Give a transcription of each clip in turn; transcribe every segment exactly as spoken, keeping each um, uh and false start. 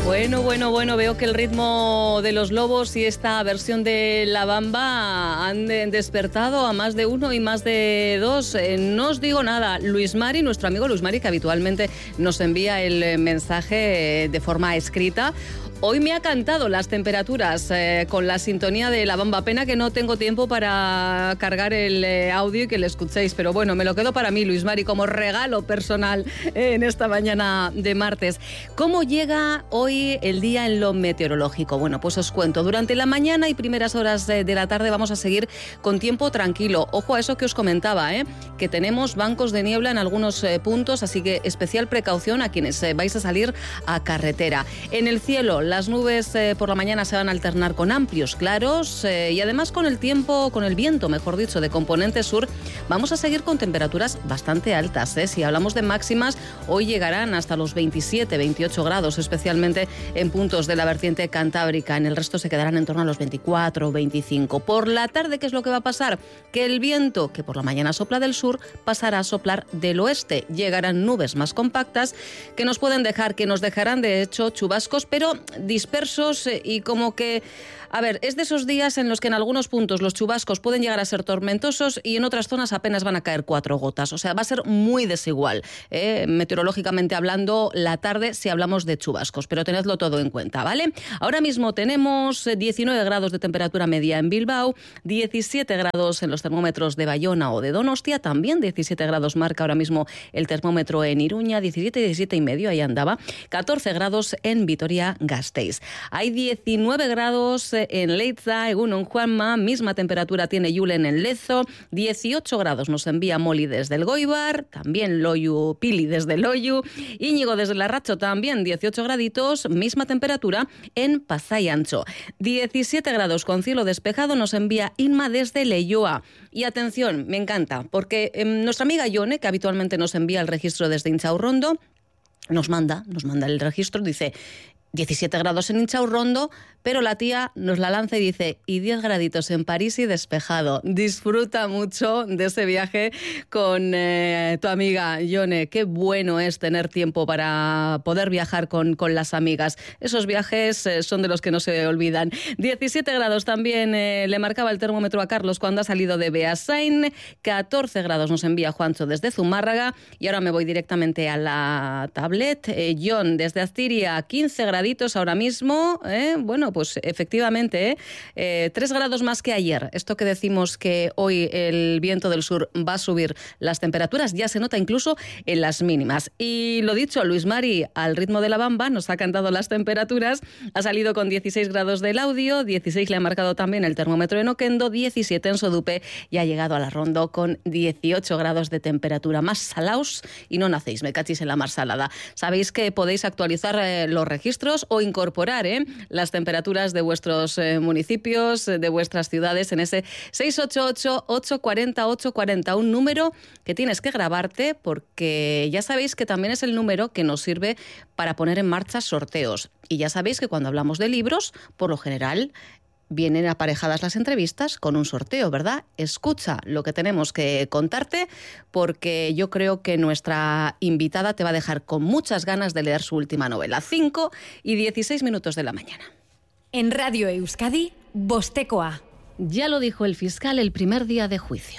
Bueno, bueno, bueno, veo que el ritmo de los lobos y esta versión de La Bamba han de- despertado a más de uno y más de dos. Eh, no os digo nada, Luis Mari, nuestro amigo Luis Mari, que habitualmente nos envía el eh, mensaje eh, de forma escrita. Hoy me ha cantado las temperaturas eh, con la sintonía de La Bamba. Pena que no tengo tiempo para cargar el eh, audio y que lo escuchéis, pero bueno, me lo quedo para mí, Luis Mari, como regalo personal eh, en esta mañana de martes. ¿Cómo llega hoy el día en lo meteorológico? Bueno, pues os cuento. Durante la mañana y primeras horas de, de la tarde vamos a seguir con tiempo tranquilo. Ojo a eso que os comentaba, ¿eh? que tenemos bancos de niebla en algunos eh, puntos, así que especial precaución a quienes eh, vais a salir a carretera. En el cielo, las nubes eh, por la mañana se van a alternar con amplios claros eh, y además con el tiempo, con el viento, mejor dicho, de componente sur, vamos a seguir con temperaturas bastante altas. ¿eh? Si hablamos de máximas, hoy llegarán hasta los veintisiete, veintiocho grados, especialmente en puntos de la vertiente cantábrica. En el resto se quedarán en torno a los veinticuatro, veinticinco. Por la tarde, ¿qué es lo que va a pasar? Que el viento, que por la mañana sopla del sur, pasará a soplar del oeste. Llegarán nubes más compactas que nos pueden dejar, que nos dejarán de hecho chubascos, pero dispersos y como que, a ver, es de esos días en los que en algunos puntos los chubascos pueden llegar a ser tormentosos y en otras zonas apenas van a caer cuatro gotas. O sea, va a ser muy desigual, ¿eh? meteorológicamente hablando, la tarde si hablamos de chubascos, pero tenedlo todo en cuenta, ¿vale? Ahora mismo tenemos diecinueve grados de temperatura media en Bilbao, diecisiete grados en los termómetros de Bayona o de Donostia, también diecisiete grados marca ahora mismo el termómetro en Iruña, diecisiete, diecisiete y medio, ahí andaba, catorce grados en Vitoria-Gasteiz. Hay diecinueve grados en Leitza, Egunon Juanma, misma temperatura tiene Julen en Lezo, dieciocho grados nos envía Moli desde el Goibar, también Loyu Pili desde el Loyu, Íñigo desde el Larracho también dieciocho graditos, misma temperatura en Pasai Antxo. diecisiete grados con cielo despejado nos envía Inma desde Leioa. Y atención, me encanta, porque eh, nuestra amiga Yone, que habitualmente nos envía el registro desde Inchaurrondo, nos manda, nos manda el registro, dice diecisiete grados en Inchaurrondo, pero la tía nos la lanza y dice, y diez graditos en París y despejado. Disfruta mucho de ese viaje con eh, tu amiga Yone. Qué bueno es tener tiempo para poder viajar con, con las amigas. Esos viajes eh, son de los que no se olvidan. diecisiete grados también eh, le marcaba el termómetro a Carlos cuando ha salido de Beasain. catorce grados nos envía Juancho desde Zumárraga. Y ahora me voy directamente a la tablet. Eh, John desde Astiria, quince graditos ahora mismo. Eh, bueno, pues efectivamente, ¿eh? Eh, tres grados más que ayer. Esto que decimos que hoy el viento del sur va a subir las temperaturas, ya se nota incluso en las mínimas. Y lo dicho, Luis Mari, al ritmo de La Bamba, nos ha cantado las temperaturas, ha salido con dieciséis grados del audio, dieciséis le ha marcado también el termómetro en Oquendo, diecisiete en Sodupe y ha llegado a la Rondo con dieciocho grados de temperatura. Más salaos y no nacéis, me cachis en la mar salada. Sabéis que podéis actualizar eh, los registros o incorporar eh, las temperaturas de vuestros eh, municipios, de vuestras ciudades en ese seis ocho ocho, ocho cuatro cero, ocho cuatro cero, un número que tienes que grabarte porque ya sabéis que también es el número que nos sirve para poner en marcha sorteos. Y ya sabéis que cuando hablamos de libros, por lo general vienen aparejadas las entrevistas con un sorteo, ¿verdad? Escucha lo que tenemos que contarte porque yo creo que nuestra invitada te va a dejar con muchas ganas de leer su última novela. cinco y dieciséis minutos de la mañana. En Radio Euskadi, Bostekoa. Ya lo dijo el fiscal el primer día de juicio.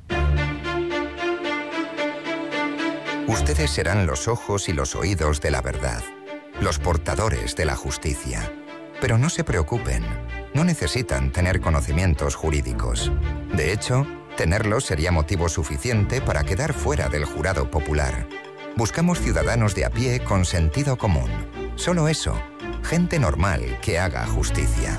Ustedes serán los ojos y los oídos de la verdad, los portadores de la justicia. Pero no se preocupen, no necesitan tener conocimientos jurídicos. De hecho, tenerlos sería motivo suficiente para quedar fuera del jurado popular. Buscamos ciudadanos de a pie con sentido común. Solo eso, gente normal que haga justicia.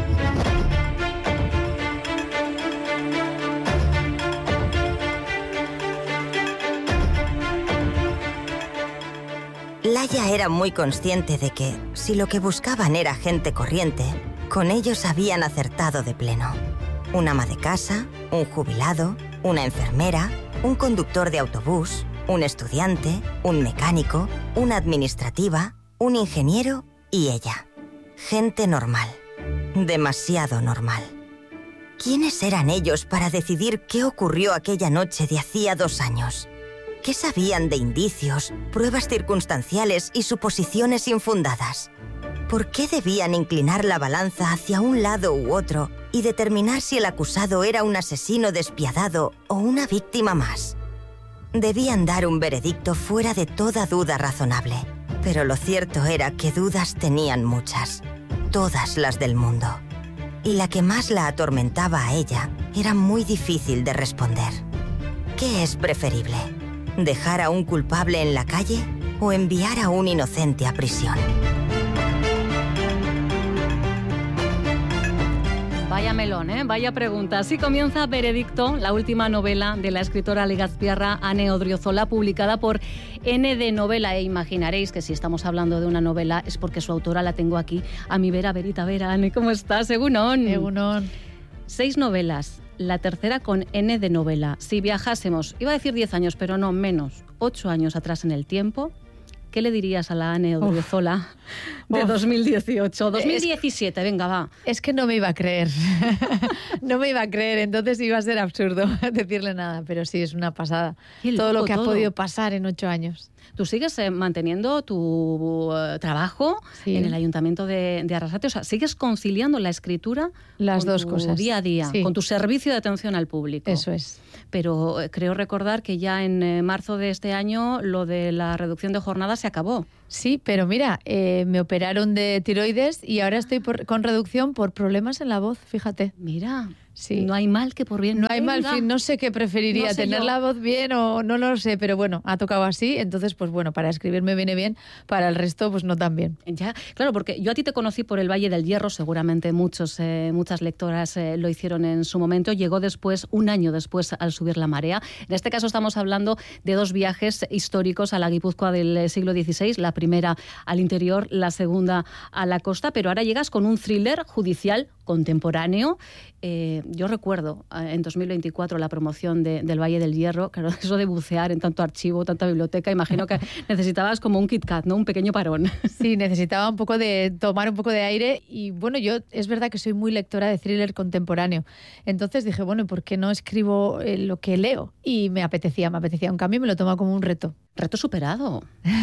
Laia era muy consciente de que, si lo que buscaban era gente corriente, con ellos habían acertado de pleno. Un ama de casa, un jubilado, una enfermera, un conductor de autobús, un estudiante, un mecánico, una administrativa, un ingeniero y ella. Gente normal. Demasiado normal. ¿Quiénes eran ellos para decidir qué ocurrió aquella noche de hacía dos años? ¿Qué sabían de indicios, pruebas circunstanciales y suposiciones infundadas? ¿Por qué debían inclinar la balanza hacia un lado u otro y determinar si el acusado era un asesino despiadado o una víctima más? Debían dar un veredicto fuera de toda duda razonable, pero lo cierto era que dudas tenían muchas, todas las del mundo. Y la que más la atormentaba a ella era muy difícil de responder. ¿Qué es preferible? ¿Dejar a un culpable en la calle o enviar a un inocente a prisión? Vaya melón, ¿eh? Vaya pregunta. Así comienza Veredicto, la última novela de la escritora legazpiarra Ane Odriozola, publicada por N de Novela. E imaginaréis que si estamos hablando de una novela es porque su autora la tengo aquí a mi vera, verita, vera. Ane, ¿cómo estás? Egunon. Egunon. Seis novelas, la tercera con N de Novela. Si viajásemos, iba a decir diez años, pero no, menos, ocho años atrás en el tiempo, ¿qué le dirías a la Ane Odriozola de Uf. dos mil dieciocho? dos mil diecisiete, es, venga, va. Es que no me iba a creer. No me iba a creer, entonces iba a ser absurdo decirle nada, pero sí, es una pasada. Todo lo que todo. ha podido pasar en ocho años. Tú sigues eh, manteniendo tu uh, trabajo sí. en el Ayuntamiento de, de Arrasate, o sea, sigues conciliando la escritura Las con dos tu cosas. día a día, sí. con tu servicio de atención al público. Eso es. Pero eh, creo recordar que ya en eh, marzo de este año lo de la reducción de jornada se acabó. Sí, pero mira, eh, me operaron de tiroides y ahora estoy por, con reducción por problemas en la voz, fíjate. Mira, sí. no hay mal que por bien no hay mal, fin, no sé qué preferiría, no sé tener yo. la voz bien o no lo sé, pero bueno, ha tocado así, entonces pues bueno, para escribir me viene bien, para el resto pues no tan bien. Ya, claro, porque yo a ti te conocí por el Valle del Hierro, seguramente muchos, eh, muchas lectoras eh, lo hicieron en su momento, llegó después, un año después, al subir la marea. En este caso estamos hablando de dos viajes históricos a la Guipúzcoa del siglo dieciséis, la primera al interior, la segunda a la costa, pero ahora llegas con un thriller judicial contemporáneo. Eh, yo recuerdo eh, en dos mil veinticuatro la promoción de, del Valle del Hierro, claro, eso de bucear en tanto archivo, tanta biblioteca, imagino que necesitabas como un Kit Kat, ¿no? Un pequeño parón. Sí, necesitaba un poco de tomar un poco de aire y bueno, yo es verdad que soy muy lectora de thriller contemporáneo, entonces dije, bueno, ¿por qué no escribo eh, lo que leo? Y me apetecía, me apetecía un cambio y me lo tomo como un reto. Reto superado.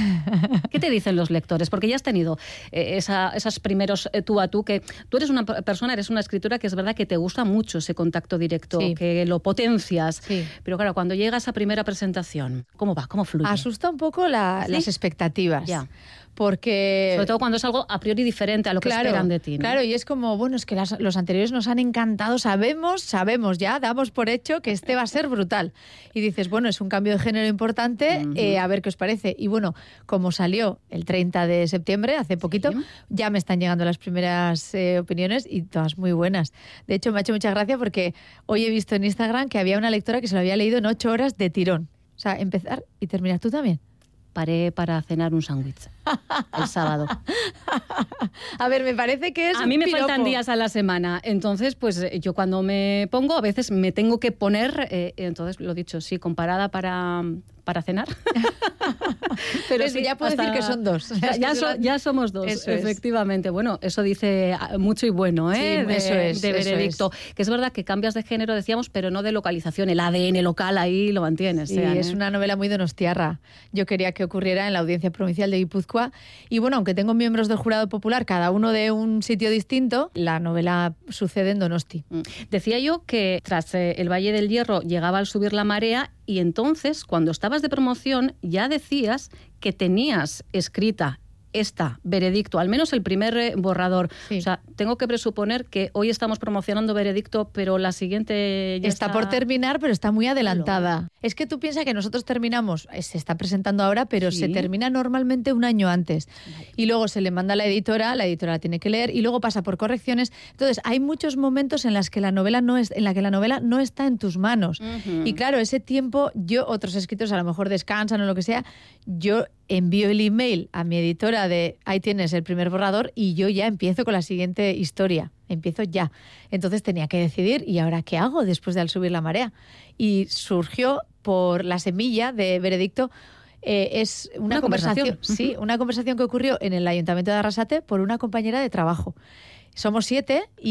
¿Qué te dicen los lectores? Porque ya has tenido eh, esa, esos primeros eh, tú a tú, que tú eres una persona, eres una escritora que es verdad que te gusta mucho ese contacto directo, sí. que lo potencias. Sí. Pero claro, cuando llega esa primera presentación, ¿cómo va? ¿Cómo fluye? Asusta un poco la, ¿sí? las expectativas. Ya. Porque... Sobre todo cuando es algo a priori diferente a lo que claro, esperan de ti, ¿no? Claro, y es como, bueno, es que las, los anteriores nos han encantado, sabemos, sabemos ya, damos por hecho que este va a ser brutal. Y dices, bueno, es un cambio de género importante, uh-huh. eh, a ver qué os parece. Y bueno, como salió el treinta de septiembre, hace poquito, sí. ya me están llegando las primeras eh, opiniones y todas muy buenas. De hecho, me ha hecho mucha gracia porque hoy he visto en Instagram que había una lectora que se lo había leído en ocho horas de tirón. O sea, empezar y terminar. ¿Tú también? Paré para cenar un sándwich el sábado. A ver, me parece que es A mí me piropo. faltan días a la semana, entonces pues yo cuando me pongo a veces me tengo que poner, eh, entonces lo dicho, sí, comparada para, para cenar. Pero sí, ya puedo hasta... decir que son dos. Ya, ya, so, ya somos dos, eso efectivamente. Es. Bueno, eso dice mucho y bueno, ¿eh? Sí, de, eso es, de Veredicto. Eso es. Que es verdad que cambias de género, decíamos, pero no de localización. El A D N local ahí lo mantienes. Sí, sean, es ¿eh? una novela muy donostiarra. Yo quería que ocurriera en la Audiencia Provincial de Guipúzcoa. Y bueno, aunque tengo miembros del jurado popular, cada uno de un sitio distinto, la novela sucede en Donosti. Decía yo que tras eh, el Valle del Hierro llegaba al subir la marea y entonces, cuando estabas de promoción, ya decías que tenías escrita esta, Veredicto, al menos el primer eh, borrador. Sí. O sea, tengo que presuponer que hoy estamos promocionando Veredicto, pero la siguiente ya está, está por terminar, pero está muy adelantada. Claro. Es que tú piensas que nosotros terminamos, se está presentando ahora, pero sí. se termina normalmente un año antes. Vale. Y luego se le manda a la editora, la editora la tiene que leer y luego pasa por correcciones. Entonces, hay muchos momentos en las que la novela no es, en la que la novela no está en tus manos. Uh-huh. Y claro, ese tiempo, yo, otros escritores a lo mejor descansan o lo que sea, yo envío el email a mi editora de ahí tienes el primer borrador y yo ya empiezo con la siguiente historia, empiezo ya. Entonces tenía que decidir, ¿y ahora qué hago después de al subir la marea? Y surgió por la semilla de Veredicto, eh, es una, una conversación, conversación sí, una conversación que ocurrió en el Ayuntamiento de Arrasate por una compañera de trabajo. Somos siete y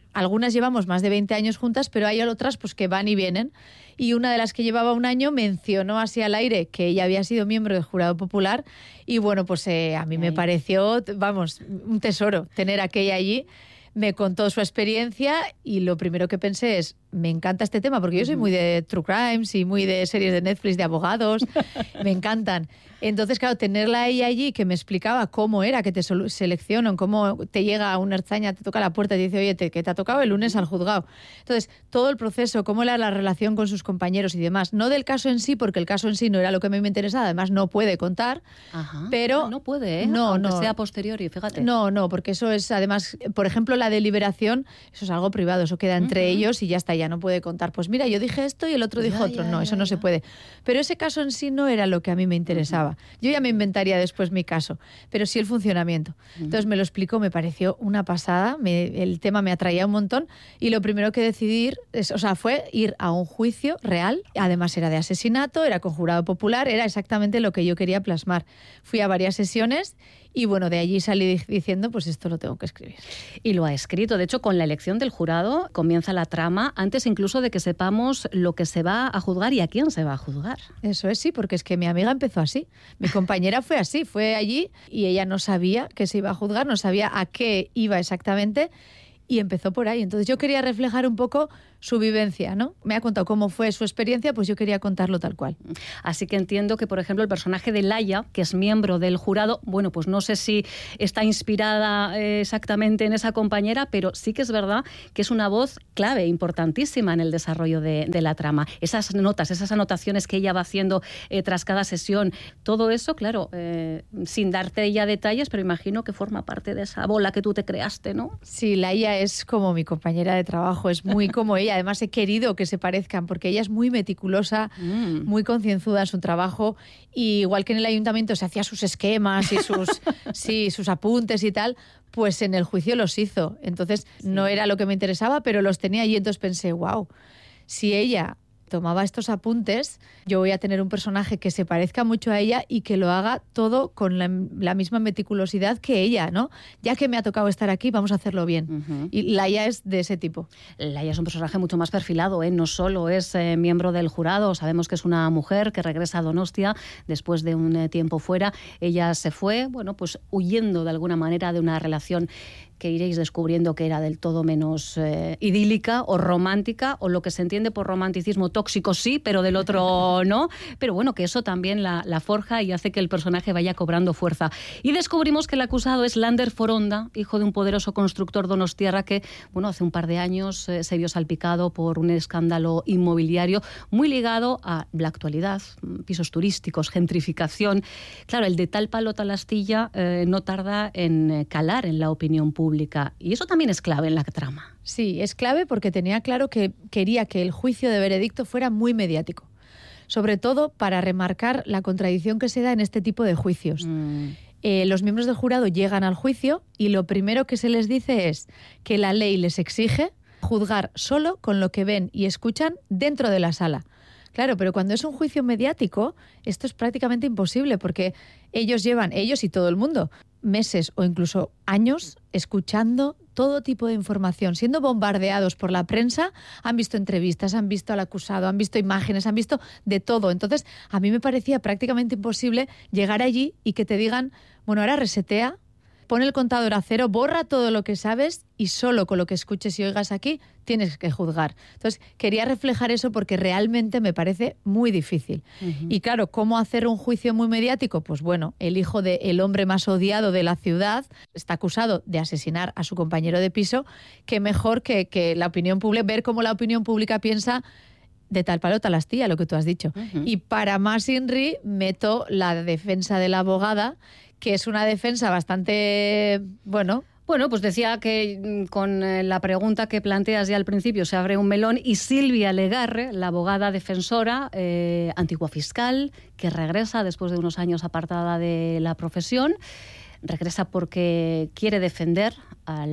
algunas llevamos más de veinte años juntas, pero hay otras pues que van y vienen. Y una de las que llevaba un año mencionó así al aire que ella había sido miembro del jurado popular y bueno, pues eh, a mí me pareció, vamos, un tesoro tener aquella allí. Me contó su experiencia y lo primero que pensé es, me encanta este tema, porque yo soy muy de true crimes y muy de series de Netflix de abogados, me encantan. Entonces, claro, tenerla ella allí que me explicaba cómo era que te seleccionan, cómo te llega una ertzaña, te toca la puerta y te dice, oye, te, que te ha tocado el lunes al juzgado. Entonces, todo el proceso, cómo era la relación con sus compañeros y demás. No del caso en sí, porque el caso en sí no era lo que a mí me interesaba, además no puede contar, Ajá. pero... No puede, ¿eh? No, Aunque no. sea posteriori, fíjate. No, no, porque eso es, además, por ejemplo, la deliberación, eso es algo privado, eso queda entre uh-huh. ellos y ya está, ya no puede contar. Pues mira, yo dije esto y el otro dijo ya, otro. Ya, no, ya, eso no ya. se puede. Pero ese caso en sí no era lo que a mí me interesaba. Uh-huh. Yo ya me inventaría después mi caso, pero sí el funcionamiento. Uh-huh. Entonces me lo explicó, me pareció una pasada, me, el tema me atraía un montón y lo primero que decidí, es, o sea, fue ir a un juicio real, además era de asesinato, era con jurado popular, era exactamente lo que yo quería plasmar. Fui a varias sesiones y bueno, de allí salí diciendo, pues esto lo tengo que escribir. Y lo ha escrito. De hecho, con la elección del jurado comienza la trama, antes incluso de que sepamos lo que se va a juzgar y a quién se va a juzgar. Eso es, sí, porque es que mi amiga empezó así. Mi compañera fue así, fue allí y ella no sabía que se iba a juzgar, no sabía a qué iba exactamente y empezó por ahí. Entonces yo quería reflejar un poco su vivencia, ¿no? Me ha contado cómo fue su experiencia, pues yo quería contarlo tal cual. Así que entiendo que, por ejemplo, el personaje de Laia, que es miembro del jurado, bueno, pues no sé si está inspirada eh, exactamente en esa compañera, pero sí que es verdad que es una voz clave, importantísima en el desarrollo de, de la trama. Esas notas, esas anotaciones que ella va haciendo eh, tras cada sesión, todo eso, claro, eh, sin darte ya detalles, pero imagino que forma parte de esa bola que tú te creaste, ¿no? Sí, Laia es como mi compañera de trabajo, es muy como ella. Además he querido que se parezcan porque ella es muy meticulosa, mm. muy concienzuda en su trabajo y igual que en el ayuntamiento se hacía sus esquemas y sus, sí, sus apuntes y tal, pues en el juicio los hizo. Entonces sí. no era lo que me interesaba, pero los tenía y entonces pensé, wow, si ella tomaba estos apuntes, yo voy a tener un personaje que se parezca mucho a ella y que lo haga todo con la, la misma meticulosidad que ella, ¿no? Ya que me ha tocado estar aquí, vamos a hacerlo bien. Uh-huh. Y Laia es de ese tipo. Laia es un personaje mucho más perfilado, ¿eh? No solo es eh, miembro del jurado, sabemos que es una mujer que regresa a Donostia después de un eh, tiempo fuera. Ella se fue, bueno, pues huyendo de alguna manera de una relación que iréis descubriendo que era del todo menos eh, idílica o romántica, o lo que se entiende por romanticismo tóxico sí, pero del otro no. Pero bueno, que eso también la, la forja y hace que el personaje vaya cobrando fuerza. Y descubrimos que el acusado es Lander Foronda, hijo de un poderoso constructor donostiarra que, bueno, hace un par de años eh, se vio salpicado por un escándalo inmobiliario muy ligado a la actualidad, pisos turísticos, gentrificación. Claro, el de tal palo tal astilla eh, no tarda en eh, calar en la opinión pública. Y eso también es clave en la trama. Sí, es clave porque tenía claro que quería que el juicio de veredicto fuera muy mediático. Sobre todo para remarcar la contradicción que se da en este tipo de juicios. Mm. Eh, los miembros del jurado llegan al juicio y lo primero que se les dice es que la ley les exige juzgar solo con lo que ven y escuchan dentro de la sala. Claro, pero cuando es un juicio mediático, esto es prácticamente imposible porque ellos llevan, ellos y todo el mundo, meses o incluso años escuchando todo tipo de información, siendo bombardeados por la prensa, han visto entrevistas, han visto al acusado, han visto imágenes, han visto de todo. Entonces, a mí me parecía prácticamente imposible llegar allí y que te digan, bueno, ahora resetea, pon el contador a cero, borra todo lo que sabes y solo con lo que escuches y oigas aquí tienes que juzgar. Entonces, quería reflejar eso porque realmente me parece muy difícil. Uh-huh. Y claro, ¿cómo hacer un juicio muy mediático? Pues bueno, el hijo del hombre más odiado de la ciudad está acusado de asesinar a su compañero de piso, que mejor que, que la opinión pública, ver cómo la opinión pública piensa de tal palo tal astilla, lo que tú has dicho. Uh-huh. Y para más Inri, meto la defensa de la abogada, que es una defensa bastante, bueno... Bueno, pues decía que con la pregunta que planteas ya al principio se abre un melón y Silvia Legarre, la abogada defensora, eh, antigua fiscal, que regresa después de unos años apartada de la profesión, regresa porque quiere defender al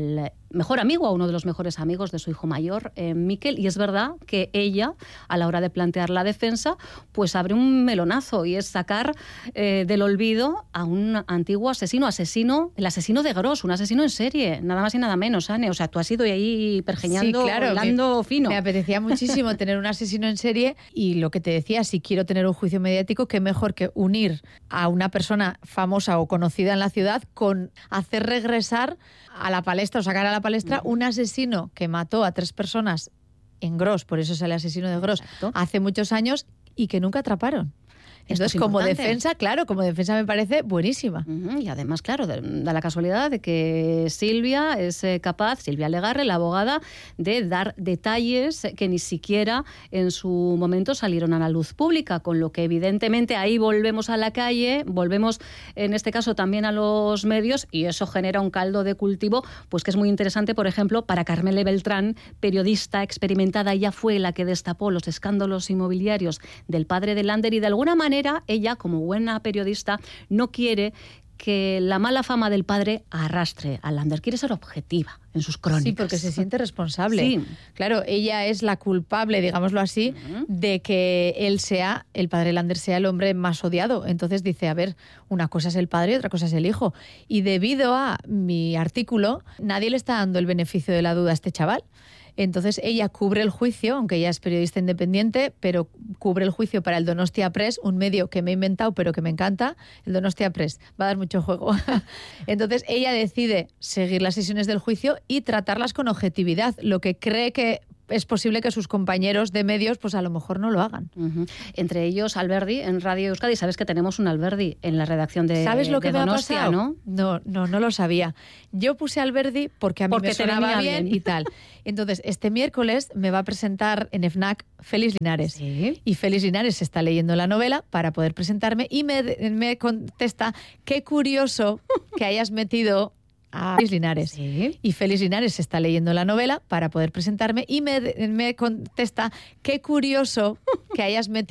mejor amigo, a uno de los mejores amigos de su hijo mayor, eh, Miquel, y es verdad que ella, a la hora de plantear la defensa, pues abre un melonazo y es sacar eh, del olvido a un antiguo asesino, asesino, el asesino de Gros, un asesino en serie, nada más y nada menos, Anne. O sea, tú has ido ahí pergeñando, sí, claro, hablando fino. Me apetecía muchísimo tener un asesino en serie y lo que te decía, si quiero tener un juicio mediático, qué mejor que unir a una persona famosa o conocida en la ciudad con hacer regresar a la palestra o sacar a la palestra un asesino que mató a tres personas en Gros, por eso es el asesino de Gros, Exacto. hace muchos años y que nunca atraparon. Entonces, como defensa, claro, como defensa me parece buenísima. Uh-huh. Y además, claro, da la casualidad de que Silvia es capaz, Silvia Legarre, la abogada, de dar detalles que ni siquiera en su momento salieron a la luz pública, con lo que evidentemente ahí volvemos a la calle, volvemos en este caso también a los medios y eso genera un caldo de cultivo, pues que es muy interesante, por ejemplo, para Carmele Beltrán, periodista experimentada, ella fue la que destapó los escándalos inmobiliarios del padre de Lander y de alguna manera ella, como buena periodista, no quiere que la mala fama del padre arrastre a Lander. Quiere ser objetiva en sus crónicas. Sí, porque se siente responsable. Sí. Claro, ella es la culpable, digámoslo así, uh-huh. de que él sea, el padre Lander sea el hombre más odiado. Entonces dice, a ver, una cosa es el padre y otra cosa es el hijo. Y debido a mi artículo, nadie le está dando el beneficio de la duda a este chaval. Entonces ella cubre el juicio, aunque ella es periodista independiente, pero cubre el juicio para el Donostia Press, un medio que me he inventado pero que me encanta, el Donostia Press, va a dar mucho juego. Entonces ella decide seguir las sesiones del juicio y tratarlas con objetividad, lo que cree que es posible que sus compañeros de medios pues a lo mejor no lo hagan. Uh-huh. Entre ellos Alberdi en Radio Euskadi. Sabes que tenemos un Alberdi en la redacción de ¿Sabes lo que me Donostia, ha pasado? ¿no? No, no, no lo sabía. Yo puse Alberdi porque a mí porque me sonaba bien, bien y tal. Entonces, este miércoles me va a presentar en FNAC Félix Linares. ¿Sí? Y Félix Linares está leyendo la novela para poder presentarme y me, me contesta, qué curioso que hayas metido a Félix Linares. ¿Sí? Y Félix Linares está leyendo la novela para poder presentarme y me, me contesta, qué curioso que hayas metido